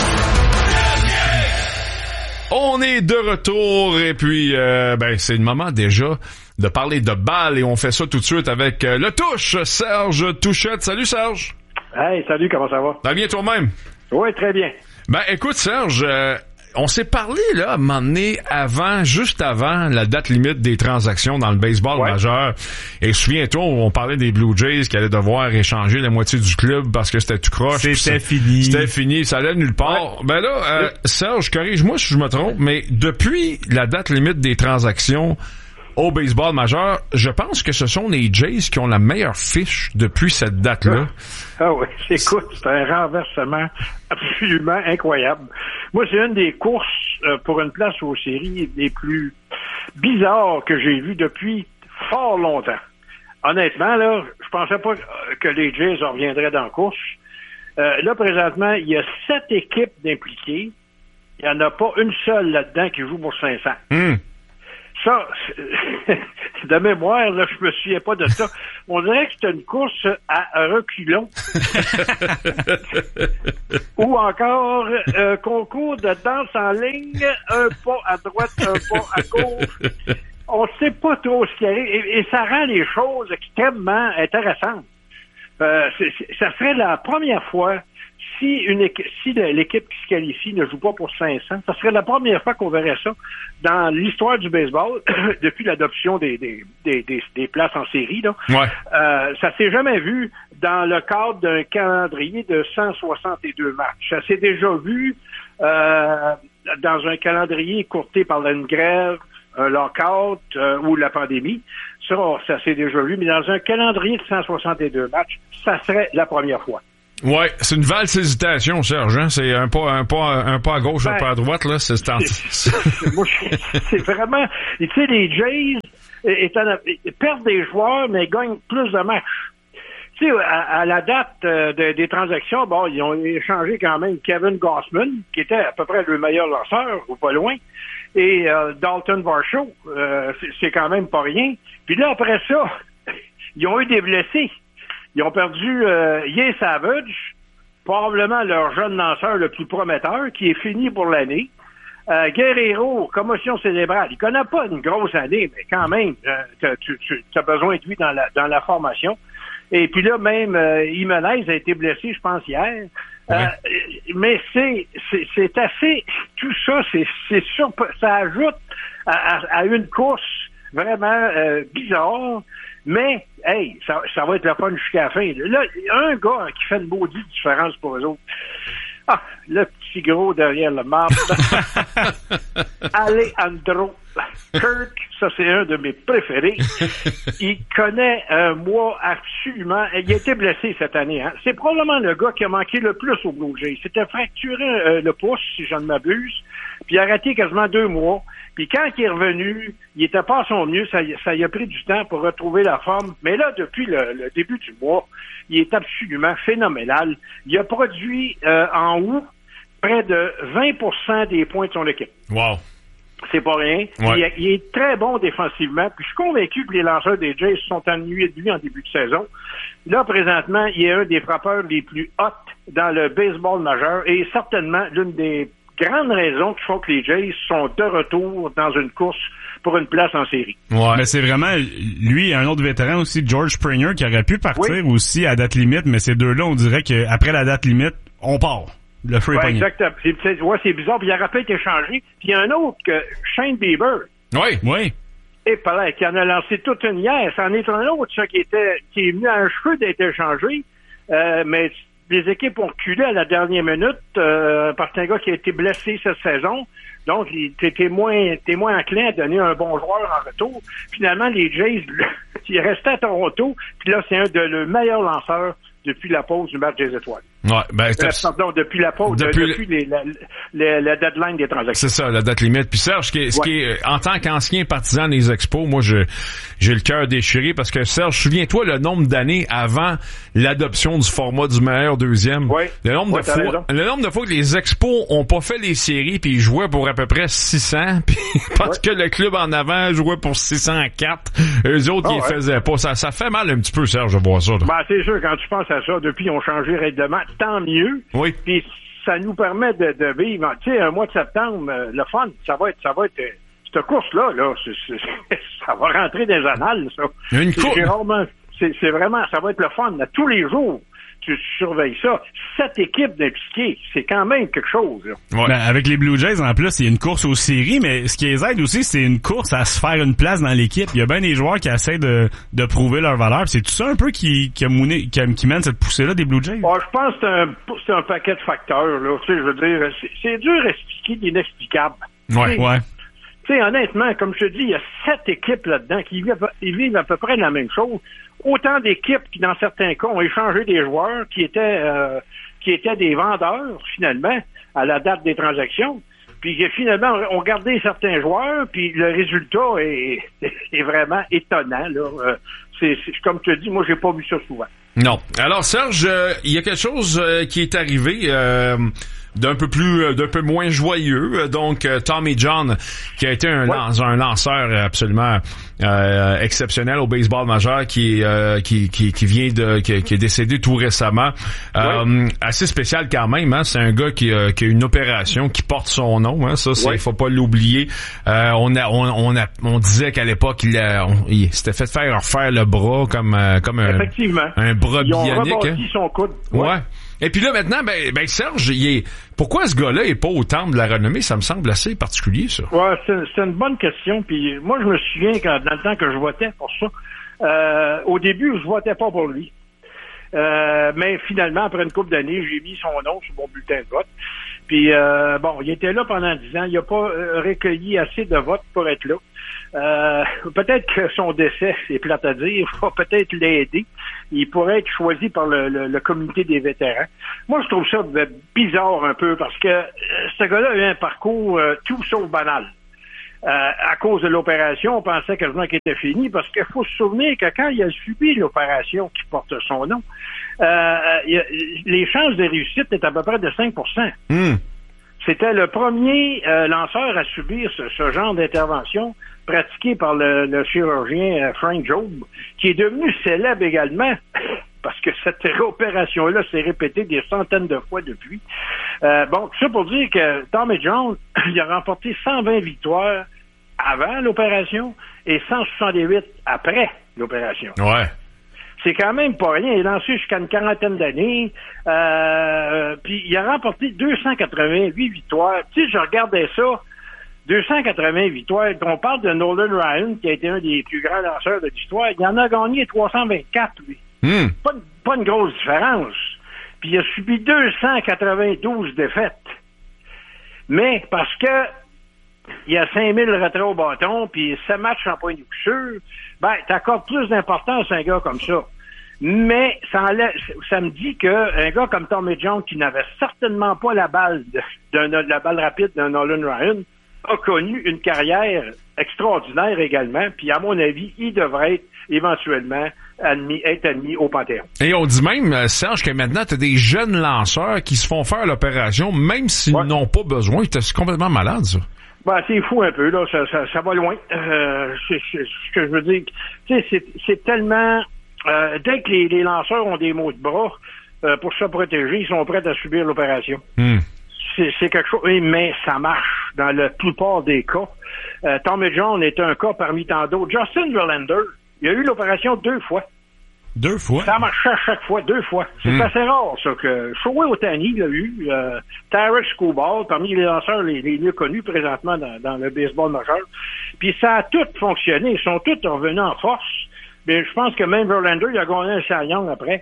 On est de retour et puis c'est le moment déjà de parler de balle et on fait ça tout de suite avec le touche, Serge Touchette. Salut Serge. Hey, salut, comment ça va? Ça va bien toi-même? Oui, très bien. Ben écoute Serge, on s'est parlé là à un moment donné juste avant la date limite des transactions dans le baseball majeur. Et souviens-toi, on parlait des Blue Jays qui allaient devoir échanger la moitié du club parce que c'était tout croche. C'était fini. C'était fini, ça allait nulle part. Ouais. Ben là, Serge, corrige-moi si je me trompe, mais depuis la date limite des transactions au baseball majeur, je pense que ce sont les Jays qui ont la meilleure fiche depuis cette date-là. Ah oui, écoute, c'est un renversement absolument incroyable. Moi, c'est une des courses pour une place aux séries les plus bizarres que j'ai vues depuis fort longtemps. Honnêtement, là, je pensais pas que les Jays en reviendraient dans la course. Là, présentement, il y a 7 équipes d'impliquées. Il n'y en a pas une seule là-dedans qui joue pour 500. Ça, de mémoire, là, je me souviens pas de ça. On dirait que c'est une course à reculons. Ou encore, concours de danse en ligne, un pas à droite, un pas à gauche. On sait pas trop ce qu'il y a. Et ça rend les choses extrêmement intéressantes. Ça serait la première fois si l'équipe qui se qualifie ne joue pas pour 500, ça serait la première fois qu'on verrait ça dans l'histoire du baseball depuis l'adoption des places en série. Là. Ouais. Ça s'est jamais vu dans le cadre d'un calendrier de 162 matchs. Ça s'est déjà vu dans un calendrier écourté par une grève, un lockout ou la pandémie. Ça s'est déjà vu, mais dans un calendrier de 162 matchs, ça serait la première fois. Ouais, c'est une valse hésitation, Serge. Hein? C'est un pas à gauche, un pas à droite, là. C'est vraiment. Tu sais, les Jays perdent des joueurs, mais gagnent plus de matchs. Tu sais, à la date des transactions, bon, ils ont échangé quand même Kevin Gausman, qui était à peu près le meilleur lanceur, ou pas loin, et Dalton Varsho. C'est quand même pas rien. Puis là, après ça, ils ont eu des blessés. Ils ont perdu Yen Savage, probablement leur jeune lanceur le plus prometteur, qui est fini pour l'année. Guerrero, commotion cérébrale. Il connaît pas une grosse année, mais quand même, tu as besoin de lui dans la formation. Et puis là, même Jimenez a été blessé, je pense, hier. Mais c'est assez... Tout ça, c'est sûr, ça ajoute à une course vraiment bizarre. Mais, hey, ça va être le fun jusqu'à la fin. Là, un gars qui fait une maudite différence pour eux autres. Ah, le petit gros derrière le marbre. Alejandro Kirk, ça c'est un de mes préférés. Il connaît moi absolument. Il a été blessé cette année. Hein. C'est probablement le gars qui a manqué le plus au Blue Jays. Il s'était fracturé le pouce, si je ne m'abuse. Puis il a raté quasiment 2 mois. Puis quand il est revenu, il était pas à son mieux. Ça y a pris du temps pour retrouver la forme. Mais là, depuis le début du mois, il est absolument phénoménal. Il a produit en août près de 20% des points de son équipe. Wow. C'est pas rien. Ouais. Il est très bon défensivement. Puis je suis convaincu que les lanceurs des Jays se sont ennuyés de lui en début de saison. Là, présentement, il est un des frappeurs les plus hot dans le baseball majeur et certainement l'une des grandes raisons qui font que les Jays sont de retour dans une course pour une place en série. Ouais. Mais c'est vraiment, lui et un autre vétéran aussi, George Springer, qui aurait pu partir aussi à date limite, mais ces deux-là, on dirait qu'après la date limite, on part. Le feu est pogné. Exactement. C'est bizarre. Puis il aurait pas été changé. Puis il y a un autre, Shane Bieber. Oui. Et pareil, qui en a lancé toute une hier. C'en est un autre, ça, qui est venu à un cheveu d'être échangé. Mais les équipes ont reculé à la dernière minute parce qu'un gars qui a été blessé cette saison. Donc, t'es moins enclin à donner un bon joueur en retour. Finalement, les Jays, ils restaient à Toronto. Puis là, c'est un de leurs meilleurs lanceurs depuis la pause du match des étoiles. Ouais, pardon, depuis la pause, depuis la deadline des transactions. C'est ça, la date limite. Puis Serge, ce qui est, en tant qu'ancien partisan des Expos, moi, j'ai le cœur déchiré parce que Serge, souviens-toi le nombre d'années avant l'adoption du format du meilleur deuxième. Oui. Le nombre de fois que les Expos ont pas fait les séries puis ils jouaient pour à peu près 600 puis parce que le club en avant jouait pour 604, eux autres, ils faisaient pas. Ça fait mal un petit peu, Serge, de voir ça. Là. Ben, c'est sûr, quand tu penses à ça, depuis, ils ont changé le règlement. Tant mieux. Oui. Puis ça nous permet de vivre. Tu sais, un mois de septembre, le fun, ça va être cette course-là, ça va rentrer dans les annales, ça. Une course. C'est vraiment, ça va être le fun. Là, tous les jours, tu surveilles ça. 7 équipes d'impliqués, c'est quand même quelque chose. Là. Ouais. Ben, avec les Blue Jays, en plus, il y a une course aux séries, mais ce qui les aide aussi, c'est une course à se faire une place dans l'équipe. Il y a bien des joueurs qui essaient de prouver leur valeur. C'est tout ça un peu qui mène cette poussée-là des Blue Jays? Je pense que c'est un paquet de facteurs. Là. Tu sais, je veux dire, c'est dur à expliquer l'inexplicable. Ouais. Tu sais, honnêtement, comme je te dis, il y a 7 équipes là-dedans qui vivent à peu près la même chose. Autant d'équipes qui, dans certains cas, ont échangé des joueurs qui étaient des vendeurs, finalement, à la date des transactions. Puis finalement, on gardé certains joueurs, puis le résultat est vraiment étonnant. Là. C'est comme tu dis, moi, j'ai pas vu ça souvent. Non. Alors, Serge, il y a quelque chose qui est arrivé d'un peu moins joyeux. Donc, Tommy John, qui a été un lanceur absolument exceptionnel au baseball majeur, qui est décédé tout récemment. Assez spécial quand même, hein. C'est un gars qui a une opération qui porte son nom, hein. Ça, il faut pas l'oublier. On disait qu'à l'époque, il s'était fait faire refaire le bras comme un bras bionique. Ils ont rebâti son coude. Ouais. Et puis là, maintenant, Serge, pourquoi ce gars-là est pas au temple de la renommée? Ça me semble assez particulier, ça. Ouais, c'est une bonne question. Puis moi, je me souviens dans le temps que je votais pour ça, au début, je votais pas pour lui. Mais finalement, après une couple d'années, j'ai mis son nom sur mon bulletin de vote. Puis, il était là pendant 10 ans. Il n'a pas recueilli assez de votes pour être là. Peut-être que son décès, c'est plate à dire, va peut-être l'aider. Il pourrait être choisi par le comité des vétérans. Moi, je trouve ça bizarre un peu parce que ce gars-là a eu un parcours tout sauf banal. À cause de l'opération, on pensait quasiment qu'il était fini parce qu'il faut se souvenir que quand il a subi l'opération qui porte son nom, les chances de réussite étaient à peu près de 5%. C'était le premier lanceur à subir ce genre d'intervention pratiquée par le chirurgien Frank Jobe, qui est devenu célèbre également parce que cette opération-là s'est répétée des centaines de fois depuis. Tout ça pour dire que Tommy John, il a remporté 120 victoires avant l'opération et 168 après l'opération. Ouais. C'est quand même pas rien. Il est lancé jusqu'à une quarantaine d'années. Puis il a remporté 288 victoires. Tu sais, je regardais ça. 280 victoires. On parle de Nolan Ryan, qui a été un des plus grands lanceurs de l'histoire. Il en a gagné 324, lui. Pas une grosse différence. Puis il a subi 292 défaites. Mais parce que il y a 5000 retraits au bâton, puis 7 matchs en point de coup sûr, t'accordes plus d'importance à un gars comme ça. Mais ça me dit qu'un gars comme Tommy John, qui n'avait certainement pas la balle la balle rapide d'un Nolan Ryan, a connu une carrière extraordinaire également, puis à mon avis, il devrait être éventuellement être admis au Panthéon. Et on dit même, Serge, que maintenant, tu as des jeunes lanceurs qui se font faire l'opération, même s'ils n'ont pas besoin. C'est complètement malade, ça. C'est fou un peu, là. Ça va loin. Ce que je veux dire, tu sais, c'est tellement... dès que les lanceurs ont des maux de bras, pour se protéger, ils sont prêts à subir l'opération. C'est quelque chose, mais ça marche dans la plupart des cas. Tommy John est un cas parmi tant d'autres. Justin Verlander, il a eu l'opération 2 fois. 2 fois? Ça a marché à chaque fois, 2 fois. C'est assez rare, ça, que Shohei Ohtani l'a eu. Tarek Skubal, parmi les lanceurs les mieux connus présentement dans le baseball majeur. Puis ça a tout fonctionné. Ils sont tous revenus en force. Mais je pense que même Verlander, il a gagné un Cy Young après.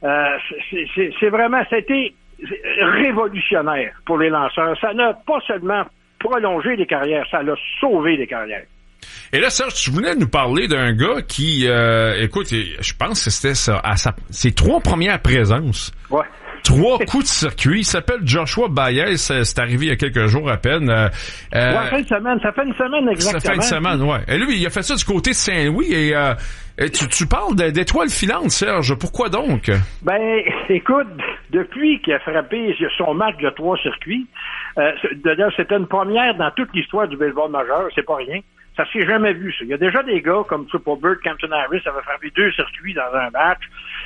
C'est vraiment, c'était révolutionnaire pour les lanceurs. Ça n'a pas seulement prolongé des carrières, ça l'a sauvé des carrières. Et là, Serge, tu voulais nous parler d'un gars qui, écoute, je pense que c'était ça, ses 3 premières présences. Ouais. 3 coups de circuit. Il s'appelle Joshua Baez. C'est arrivé il y a quelques jours à peine. Ça fait une semaine exactement. Ça fait une semaine, ouais. Et lui, il a fait ça du côté de Saint-Louis et tu parles d'étoiles filantes, Serge. Pourquoi donc? Écoute, depuis qu'il a frappé son match de 3 circuits, d'ailleurs, c'était une première dans toute l'histoire du baseball majeur. C'est pas rien. Ça s'est jamais vu, ça. Il y a déjà des gars comme Triple Bird, Campton Harris, avait frappé 2 circuits dans un match.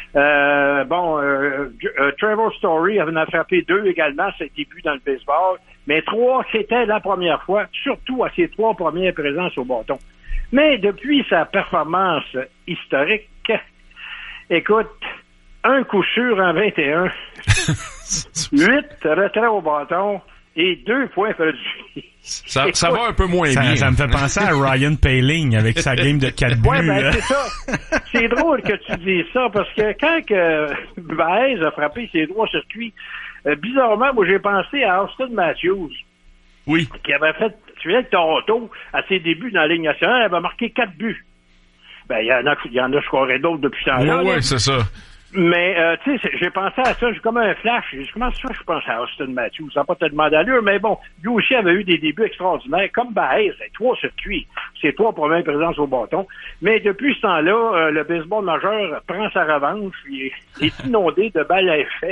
Trevor Story avait frappé 2 également à ses débuts dans le baseball. Mais 3, c'était la première fois, surtout à ses 3 premières présences au bâton. Mais depuis sa performance historique, écoute, un coup sûr en 21, 8 retraits au bâton et 2 points perdus. Ça va un peu moins bien. Ça me fait penser à Ryan Poehling avec sa game de 4 buts. Ouais, c'est ça. C'est drôle que tu dises ça parce que quand Baez a frappé ses 3 circuits, bizarrement, moi j'ai pensé à Austin Matthews. Oui. Qui avait fait, tu viens de Toronto, à ses débuts dans la Ligue nationale, elle avait marqué 4 buts. Il y en a scoré d'autres depuis ce temps-là. Oui, c'est ça. Mais, tu sais, j'ai pensé à ça, j'ai comme un flash. J'ai dit, comment ça, je pense à Austin Matthews? Ça n'a pas tellement d'allure, mais bon, lui aussi avait eu des débuts extraordinaires, comme Baez, 3 circuits. C'est 3 premières présences au bâton. Mais depuis ce temps-là, le baseball majeur prend sa revanche. Il est inondé de balles à effet.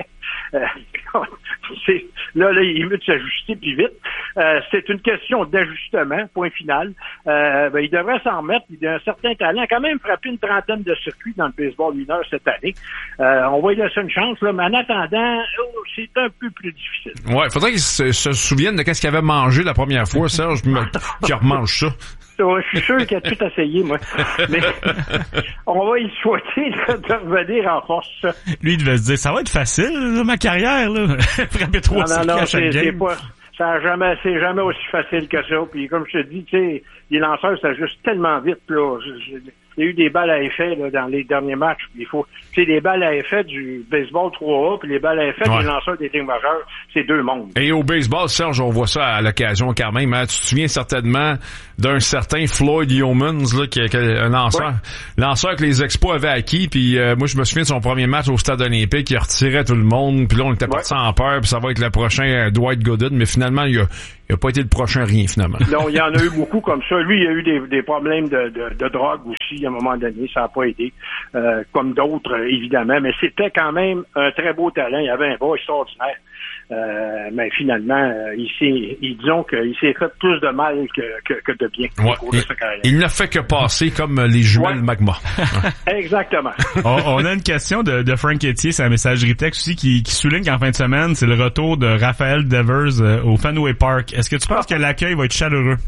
Là, il veut s'ajuster plus vite. C'est une question d'ajustement, point final. Il devrait s'en remettre. Il a un certain talent. Il a quand même frappé une trentaine de circuits dans le baseball mineur cette année. On va lui laisser une chance, là, mais en attendant, c'est un peu plus difficile. Ouais, faudrait qu'il se souvienne de qu'est-ce qu'il avait mangé la première fois, Serge, qu'il remange ça. Ouais, je suis sûr qu'il a tout essayé, moi. Mais on va y souhaiter de revenir en force. Lui, il devait se dire, ça va être facile, là, ma carrière, là. Frapper 3 circuits à chaque game. C'est jamais aussi facile que ça. Puis comme je te dis, tu sais, les lanceurs s'ajustent tellement vite, là. Il y a eu des balles à effet là, dans les derniers matchs. Il faut, tu sais, les balles à effet du baseball 3A puis les balles à effet des lanceurs des ligues majeures, c'est deux mondes. Et au baseball, Serge, on voit ça à l'occasion quand même. Hein. Tu te souviens certainement d'un certain Floyd Yeomans, là, qui est un lanceur que les Expos avaient acquis. Puis moi, je me souviens de son premier match au Stade olympique, il retirait tout le monde. Puis là, on était partis en peur. Puis ça va être le prochain Dwight Gooden. Mais finalement, il a pas été le prochain rien, finalement. Non, il y en a eu beaucoup comme ça. Lui, il a eu des problèmes de drogue aussi, à un moment donné. Ça n'a pas aidé. Comme d'autres, évidemment. Mais c'était quand même un très beau talent. Il avait un bras extraordinaire. Mais finalement, disons qu'il s'est fait plus de mal que de bien au cours de sa carrière. Il n'a fait que passer comme les jumelles Magma. Exactement. On a une question de Frank Etier, c'est un messagerie texte aussi, qui souligne qu'en fin de semaine, c'est le retour de Raphaël Devers au Fenway Park. Est-ce que tu penses que l'accueil va être chaleureux?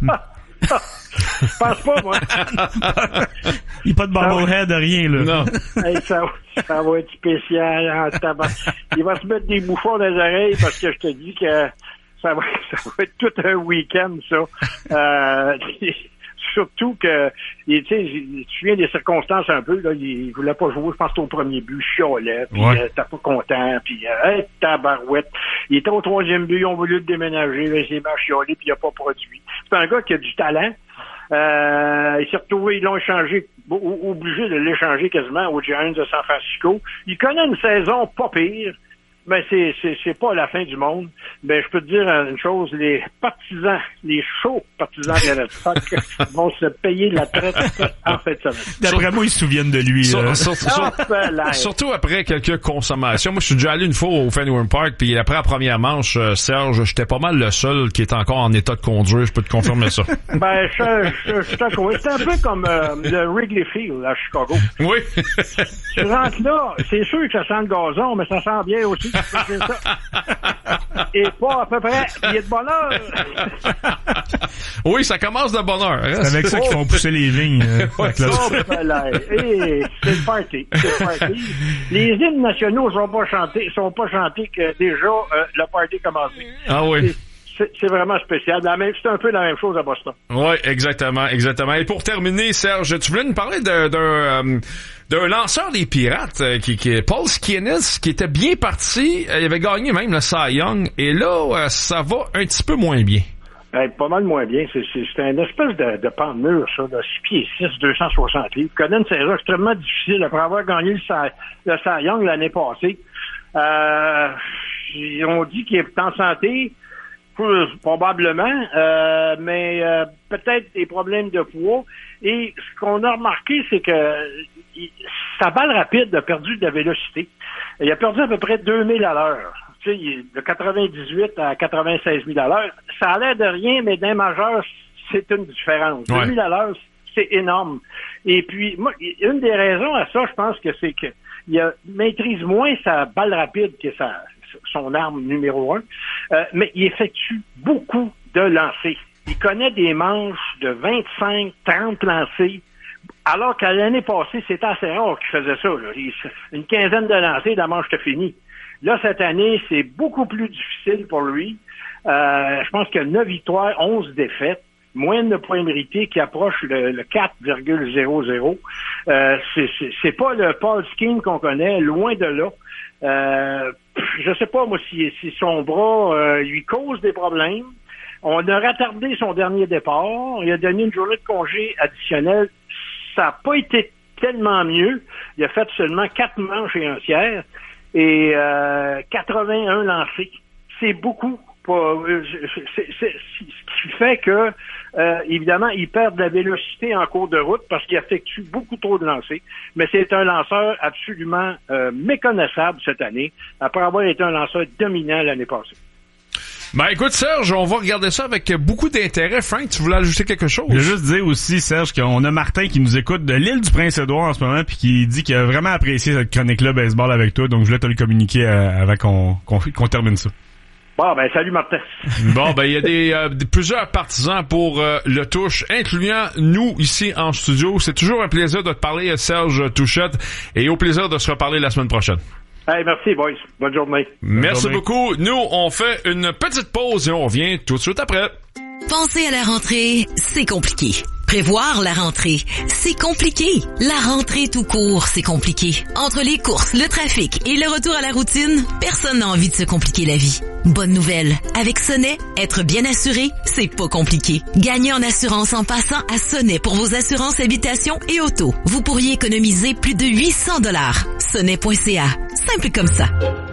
Je pense pas, moi. Il n'y a pas de bobblehead, rien, là. Non. Hey, ça va être spécial en tabac. Il va se mettre des bouffons dans les oreilles parce que je te dis que ça va être tout un week-end, ça. Surtout que, tu sais, je te souviens des circonstances un peu, là, il voulait pas jouer, je pense que c'était au premier but, chialait, puis t'es pas content, puis tabarouette. Il était au troisième but, ils ont voulu le déménager, là, il s'est mis à chialer, puis il a pas produit. C'est un gars qui a du talent. Il s'est retrouvé, ils l'ont échangé, obligé de l'échanger quasiment aux Giants de San Francisco. Il connaît une saison pas pire, mais c'est pas la fin du monde. Mais je peux te dire une chose, les chauds partisans de la Red Sox vont se payer la traite en fin de semaine. D'après moi, ils se souviennent de lui. Surtout après quelques consommations. Moi, je suis déjà allé une fois au Fenway Park, puis après la première manche, Serge, j'étais pas mal le seul qui est encore en état de conduire. Je peux te confirmer ça. Ben, je t'accorde. C'est un peu comme le Wrigley Field à Chicago. Oui. Tu rentres là, c'est sûr que ça sent le gazon, mais ça sent bien aussi. C'est ça. Et pas à peu près. Il y a de bonheur. Oui, ça commence de bonheur. Hein? C'est avec ça qu'ils font pousser les vignes. C'est le party. C'est le party. Les hymnes nationaux sont pas chantés que déjà le party a commencé. Ah oui. C'est vraiment spécial. C'est un peu la même chose à Boston. Oui, exactement. Et pour terminer, Serge, tu voulais nous parler d'un lanceur des Pirates, qui est Paul Skenes, qui était bien parti. Il avait gagné même le Cy Young. Et là, ça va un petit peu moins bien. Pas mal moins bien. C'est une espèce de pan de mur, ça, de 6 pieds 6, 260 livres. Il connaît une saison extrêmement difficile après avoir gagné le Cy Young l'année passée. On dit qu'il est en santé. Probablement, mais peut-être des problèmes de poids. Et ce qu'on a remarqué, c'est que sa balle rapide a perdu de la vélocité. Il a perdu à peu près 2000 à l'heure. Tu sais, de 98 à 96 000 à l'heure. Ça a l'air de rien, mais d'un majeur, c'est une différence. 2000 à l'heure, c'est énorme. Et puis, moi, une des raisons à ça, je pense que c'est que il maîtrise moins sa balle rapide que son arme numéro 1, mais il effectue beaucoup de lancers. Il connaît des manches de 25, 30 lancers, alors qu'à l'année passée, c'était assez rare qu'il faisait ça. Là. Une quinzaine de lancers, la manche était finie. Là, cette année, c'est beaucoup plus difficile pour lui. Je pense qu'il y a 9 victoires, 11 défaites, moyenne de points mérités qui approche le 4,00. C'est pas le Paul Skenes qu'on connaît, loin de là. Je sais pas, moi, si son bras lui cause des problèmes. On a retardé son dernier départ. Il a donné une journée de congé additionnelle. Ça n'a pas été tellement mieux. Il a fait seulement 4 manches et un tiers et 81 lancés. C'est beaucoup. Ce qui fait que, évidemment, il perd de la vélocité en cours de route parce qu'il effectue beaucoup trop de lancers. Mais c'est un lanceur absolument méconnaissable cette année, après avoir été un lanceur dominant l'année passée. Ben écoute Serge, on va regarder ça avec beaucoup d'intérêt. Frank, tu voulais ajouter quelque chose? Je veux juste dire aussi, Serge, qu'on a Martin qui nous écoute de l'île du Prince-Édouard en ce moment puis qui dit qu'il a vraiment apprécié cette chronique-là baseball avec toi. Donc je voulais te le communiquer avant qu'on termine ça. Bon, ben salut Martin. Bon, ben il y a plusieurs partisans pour le touche, incluant nous ici en studio. C'est toujours un plaisir de te parler, Serge Touchette, et au plaisir de se reparler la semaine prochaine. Hey, merci, boys. Bonne journée. Merci beaucoup. Nous, on fait une petite pause et on revient tout de suite après. Penser à la rentrée, c'est compliqué. Prévoir la rentrée, c'est compliqué. La rentrée tout court, c'est compliqué. Entre les courses, le trafic et le retour à la routine, personne n'a envie de se compliquer la vie. Bonne nouvelle, avec Sonnet, être bien assuré, c'est pas compliqué. Gagnez en assurance en passant à Sonnet pour vos assurances habitation et auto. Vous pourriez économiser plus de 800 $. Sonnet.ca, simple comme ça.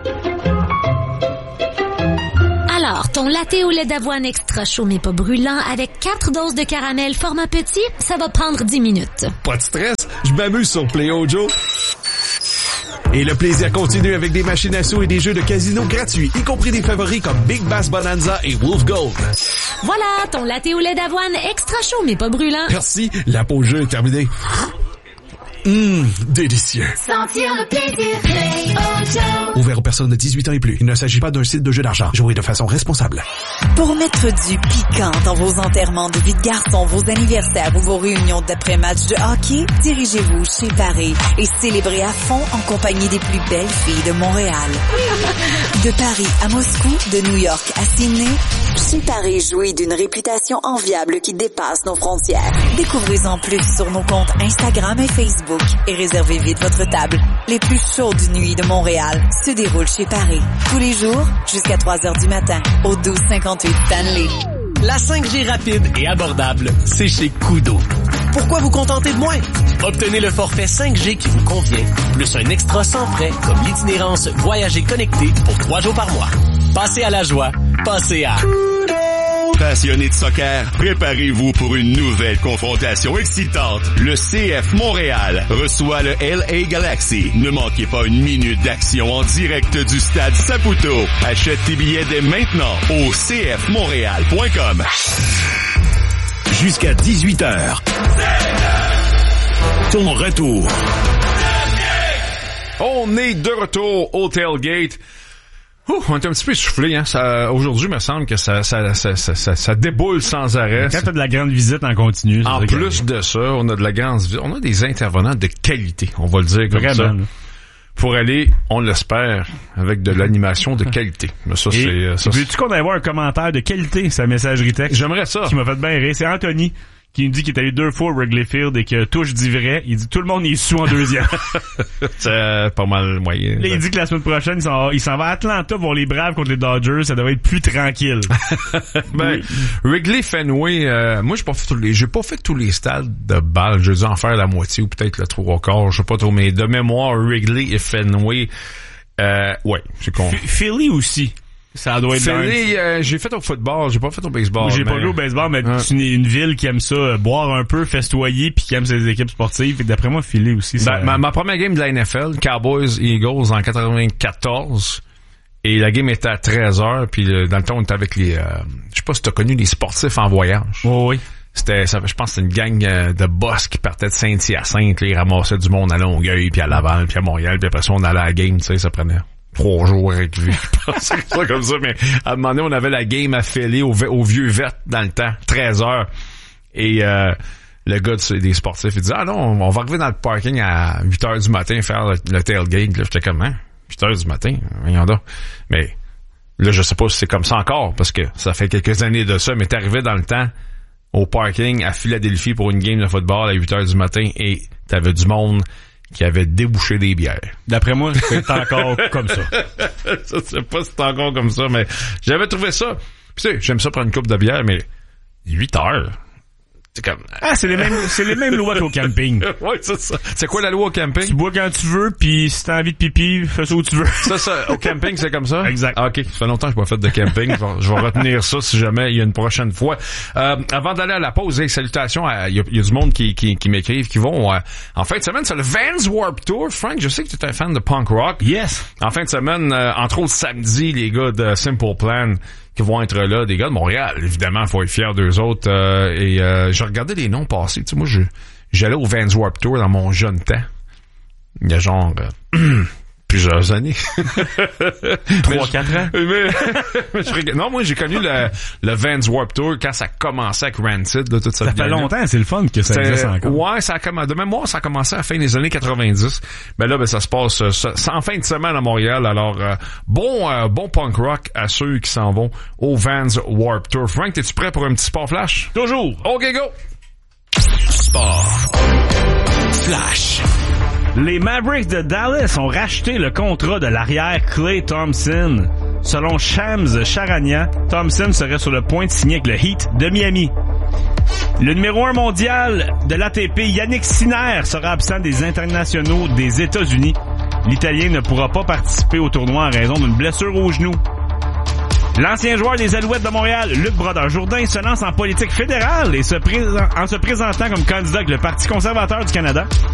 Alors, ton latte au lait d'avoine extra chaud mais pas brûlant avec 4 doses de caramel format petit, ça va prendre 10 minutes. Pas de stress, je m'amuse sur Play-O Joe. Et le plaisir continue avec des machines à sous et des jeux de casino gratuits, y compris des favoris comme Big Bass Bonanza et Wolf Gold. Voilà, ton latte au lait d'avoine extra chaud mais pas brûlant. Merci, la pause jeu est terminée. Délicieux. Sentir le plaisir, Play-O Joe. Ouvert aux personnes de 18 ans et plus. Il ne s'agit pas d'un site de jeu d'argent. Jouez de façon responsable. Pour mettre du piquant dans vos enterrements de vie de garçon, vos anniversaires ou vos réunions d'après-match de hockey, dirigez-vous chez Paris et célébrez à fond en compagnie des plus belles filles de Montréal. De Paris à Moscou, de New York à Sydney, chez Paris jouit d'une réputation enviable qui dépasse nos frontières. Découvrez-en plus sur nos comptes Instagram et Facebook et réservez vite votre table. Les plus chaudes nuits de Montréal se déroulent chez Paris. Tous les jours, jusqu'à 3h du matin, au 1258 Stanley. La 5G rapide et abordable, c'est chez Koodo. Pourquoi vous contenter de moins? Obtenez le forfait 5G qui vous convient, plus un extra sans frais comme l'itinérance Voyager connecté pour 3 jours par mois. Passez à la joie, passez à... Passionnés de soccer, préparez-vous pour une nouvelle confrontation excitante. Le CF Montréal reçoit le LA Galaxy. Ne manquez pas une minute d'action en direct du stade Saputo. Achète tes billets dès maintenant au cfmontréal.com. Jusqu'à 18h. Ton retour. On est de retour au tailgate. On est un petit peu essoufflé, hein. Aujourd'hui, il me semble que ça déboule sans arrêt. Quand t'as de la grande visite en continu. En plus de ça, on a de la grande visite. On a des intervenants de qualité, on va le dire comme ça. Pour aller, on l'espère, avec de l'animation de qualité. Mais ça, veux-tu qu'on aille voir un commentaire de qualité, sa messagerie texte? J'aimerais ça. Qui m'a fait bien rire. C'est Anthony qui nous dit qu'il est allé 2 fois au Wrigley Field et que touche dit vrai. Il dit tout le monde est sous en deuxième. C'est pas mal moyen. Là, il dit que la semaine prochaine, il s'en va à Atlanta voir les Braves contre les Dodgers. Ça devrait être plus tranquille. Ben, Wrigley Fenway, moi, j'ai pas fait tous les stades de balle. J'ai dû en faire la moitié ou peut-être le 3/4. Je sais pas trop, mais de mémoire, Wrigley et Fenway, ouais, c'est con. Philly aussi. Ça doit être Philly, j'ai fait au football, j'ai pas fait au baseball. J'ai pas joué au baseball, mais c'est une ville qui aime ça, boire un peu, festoyer, puis qui aime ses équipes sportives. Et d'après moi, Philly aussi. Ma première game de la NFL, Cowboys Eagles en 94, et la game était à 13h, puis dans le temps, on était avec les... je sais pas si t'as connu les sportifs en voyage. Oh, oui. Je pense que c'était une gang de boss qui partait de Saint-Hyacinthe, ils ramassaient du monde à Longueuil, puis à Laval, puis à Montréal, puis après ça, on allait à la game, tu sais, ça prenait 3 jours avec lui. C'est ça comme ça, mais à un moment donné, on avait la game à Philly au vieux vet dans le temps, 13h. Et le gars des sportifs, il disait, ah non, on va arriver dans le parking à 8h du matin faire le tailgate. Là, j'étais comme, hein? 8h du matin? Voyons donc. Mais là, je sais pas si c'est comme ça encore, parce que ça fait quelques années de ça, mais t'arrivais dans le temps au parking à Philadelphie pour une game de football à 8h du matin et t'avais du monde qui avait débouché des bières. D'après moi, c'est encore comme ça. Je sais pas si c'est encore comme ça, mais j'avais trouvé ça. Puis tu sais, j'aime ça prendre une coupe de bière, mais 8 heures. C'est comme... Ah, c'est les mêmes lois qu'au camping. Ouais, c'est ça. C'est quoi la loi au camping? Tu bois quand tu veux, puis si t'as envie de pipi, fais ça où tu veux. Ça, au camping, c'est comme ça? Exact. Ah, ok. Ça fait longtemps que je n'ai pas fait de camping. Je vais retenir ça si jamais il y a une prochaine fois. Avant d'aller à la pause, salutations. Il y a du monde qui m'écrivent, qui vont, en fin de semaine, c'est le Vans Warped Tour. Frank, je sais que tu es un fan de punk rock. Yes. En fin de semaine, entre autres samedi, les gars de Simple Plan, qui vont être là, des gars de Montréal. Évidemment, faut être fier d'eux autres. Et je regardais les noms passer. Tu sais, moi, j'allais au Vans Warped Tour dans mon jeune temps. Il y a genre plusieurs années. 3-4 ans? Non, moi, j'ai connu le Vans Warped Tour quand ça commençait avec Rancid, là, toute ça fait longtemps, c'est le fun que ça existe encore. Ouais, de mémoire, ça a commencé à la fin des années 90. Mais là, ça se passe en fin de semaine à Montréal. Alors, bon punk rock à ceux qui s'en vont au Vans Warped Tour. Frank, t'es-tu prêt pour un petit sport flash? Toujours! OK, go! Sport flash. Les Mavericks de Dallas ont racheté le contrat de l'arrière Klay Thompson. Selon Shams Charania, Thompson serait sur le point de signer avec le Heat de Miami. Le numéro 1 mondial de l'ATP, Yannick Sinner, sera absent des internationaux des États-Unis. L'Italien ne pourra pas participer au tournoi en raison d'une blessure au genou. L'ancien joueur des Alouettes de Montréal, Luc Brodeur-Jourdain, se lance en politique fédérale et en se présentant comme candidat avec le Parti conservateur du Canada.